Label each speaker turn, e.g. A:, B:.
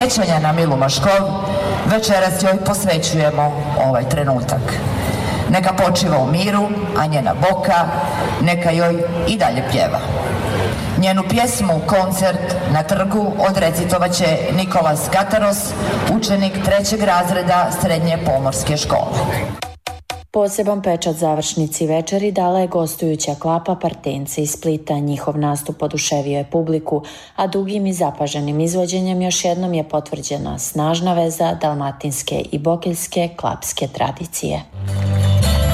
A: sjećanja na Milu Maškov, večeras joj posvećujemo ovaj trenutak. Neka počiva u miru, a njena boka neka joj i dalje pjeva. Njenu pjesmu Koncert na trgu odrecitovat će Nikolas Kataros, učenik 3. razreda Srednje pomorske škole.
B: Poseban pečat završnici večeri dala je gostujuća klapa Partenci iz Splita. Njihov nastup oduševio je publiku, a dugim i zapaženim izvođenjem još jednom je potvrđena snažna veza dalmatinske i bokeljske klapske tradicije.